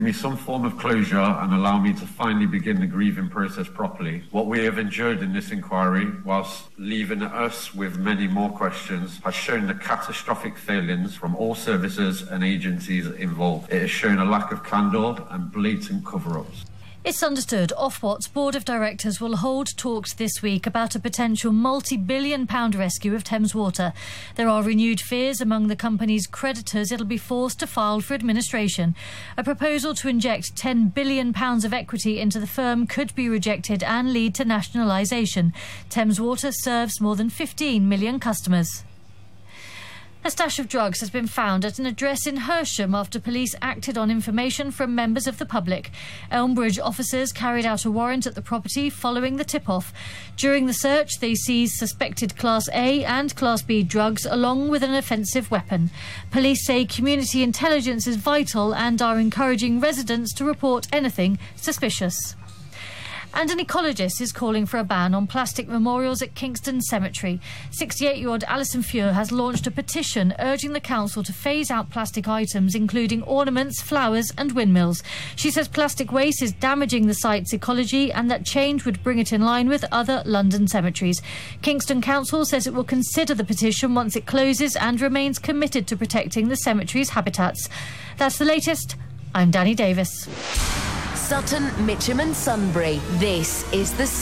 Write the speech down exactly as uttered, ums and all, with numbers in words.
me some form of closure and allow me to finally begin the grieving process properly. What we have endured in this inquiry, whilst leaving us with many more questions, has shown the catastrophic failings from all services and agencies involved. It has shown a lack of candour and blatant cover-ups. It's understood Ofwat's Board of Directors will hold talks this week about a potential multi-billion pound rescue of Thames Water. There are renewed fears among the company's creditors it'll be forced to file for administration. A proposal to inject ten billion pounds of equity into the firm could be rejected and lead to nationalisation. Thames Water serves more than fifteen million customers. A stash of drugs has been found at an address in Hersham after police acted on information from members of the public. Elmbridge officers carried out a warrant at the property following the tip-off. During the search, they seized suspected Class A and Class B drugs along with an offensive weapon. Police say community intelligence is vital and are encouraging residents to report anything suspicious. And an ecologist is calling for a ban on plastic memorials at Kingston Cemetery. sixty-eight-year-old Alison Fure has launched a petition urging the council to phase out plastic items, including ornaments, flowers and windmills. She says plastic waste is damaging the site's ecology and that change would bring it in line with other London cemeteries. Kingston Council says it will consider the petition once it closes and remains committed to protecting the cemetery's habitats. That's the latest. I'm Danny Davis. Sutton, Mitcham and Sunbury. This is the